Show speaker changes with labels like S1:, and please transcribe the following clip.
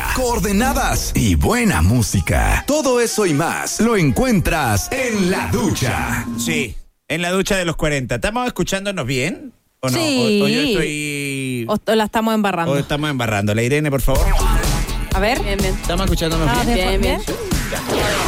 S1: tecnología, coordenadas y buena música. Todo eso y más lo encuentras en La Ducha.
S2: Sí, en la ducha de los 40. ¿Estamos escuchándonos bien? ¿O no?
S3: Sí.
S2: ¿O yo estoy...?
S3: O la estamos embarrando.
S2: ¿O estamos embarrando? La Irene, por favor.
S3: A ver.
S4: Bien, bien.
S2: ¿Estamos escuchándonos bien?
S3: Bien, bien.